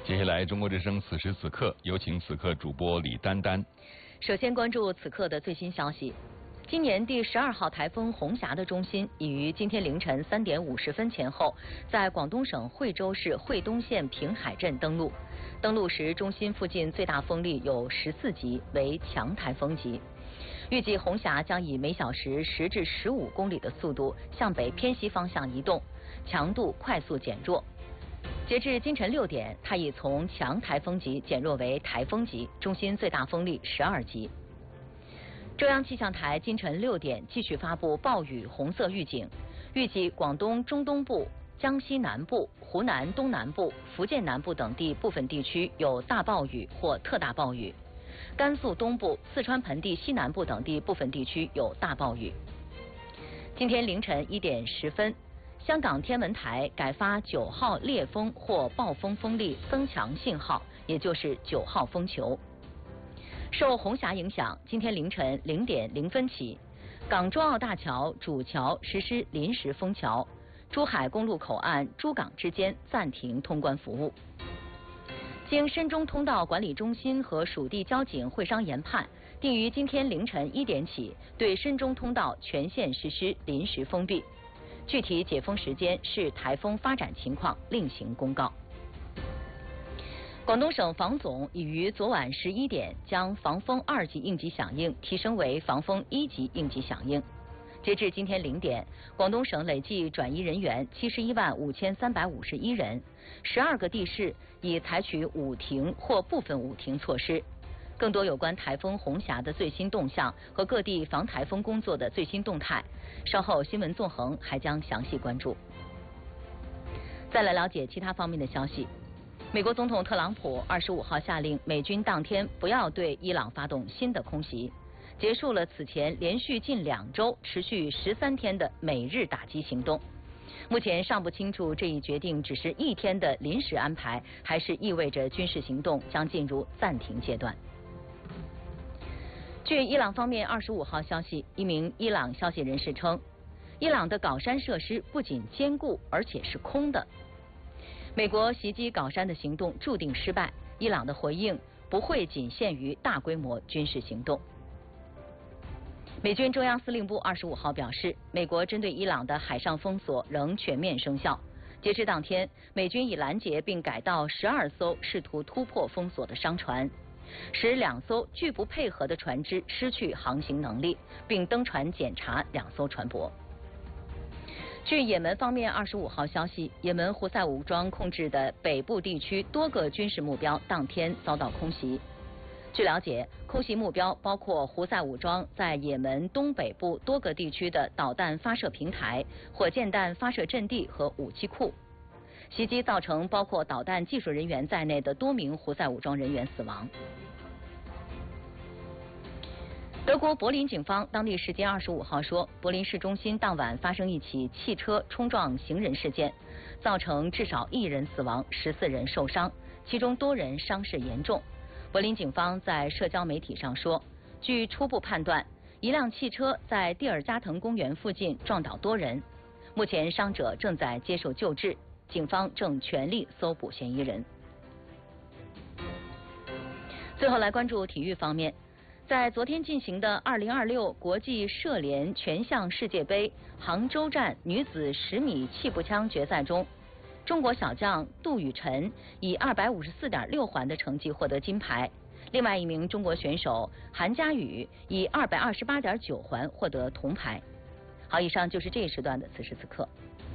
接下来，中国之声此时此刻有请此刻主播李丹丹。 首先关注此刻的最新消息。今年第12号台风红霞的中心已于今天凌晨3点50分前后，在广东省惠州市惠东县平海镇登陆。登陆时，中心附近最大风力有14级，为强台风级。预计红霞将以每小时10至15公里的速度向北偏西方向移动，强度快速减弱。截至今晨6点，它已从强台风级减弱为台风级，中心最大风力12级。中央气象台今晨6点继续发布暴雨红色预警，预计广东中东部、江西南部、湖南东南部、福建南部等地部分地区有大暴雨或特大暴雨，甘肃东部、四川盆地西南部等地部分地区有大暴雨。今天凌晨1点10分，香港天文台改发9号烈风或暴风风力增强信号，也就是9号风球。受红霞影响，今天凌晨0点0分起，港珠澳大桥主桥实施临时封桥，珠海公路口岸珠港之间暂停通关服务。经深中通道管理中心和属地交警会商研判，定于今天凌晨1点起，对深中通道全线实施临时封闭。具体解封时间视台风发展情况另行公告。广东省防总已于昨晚11点将防风2级应急响应提升为防风1级应急响应。截至今天0点，广东省累计转移人员715351人，12个地市已采取捂停或部分捂停措施。更多有关台风红霞的最新动向和各地防台风工作的最新动态，稍后新闻纵横还将详细关注。再来了解其他方面的消息。美国总统特朗普25号下令美军当天不要对伊朗发动新的空袭，结束了此前连续近2周、持续13天的美日打击行动。目前尚不清楚这一决定只是1天的临时安排，还是意味着军事行动将进入暂停阶段。据伊朗方面25号消息，一名伊朗消息人士称，伊朗的镐山设施不仅坚固，而且是空的。美国袭击镐山的行动注定失败，伊朗的回应不会仅限于大规模军事行动。美军中央司令部25号表示，美国针对伊朗的海上封锁仍全面生效。截至当天，美军已拦截并改道12艘试图突破封锁的商船，使2艘拒不配合的船只失去航行能力，并登船检查2艘船舶。据也门方面25号消息，也门胡塞武装控制的北部地区多个军事目标当天遭到空袭。据了解，空袭目标包括胡塞武装在也门东北部多个地区的导弹发射平台、火箭弹发射阵地和武器库。袭击造成包括导弹技术人员在内的多名胡塞武装人员死亡。德国柏林警方当地时间25号说，柏林市中心当晚发生一起汽车冲撞行人事件，造成至少1人死亡，14人受伤，其中多人伤势严重。柏林警方在社交媒体上说，据初步判断，一辆汽车在蒂尔加滕公园附近撞倒多人，目前伤者正在接受救治，警方正全力搜捕嫌疑人。最后来关注体育方面。在昨天进行的2026国际射联全项世界杯杭州站女子10米气步枪决赛中，中国小将杜雨辰以254.6环的成绩获得金牌，另外一名中国选手韩佳宇以228.9环获得铜牌。好，以上就是这一时段的此时此刻。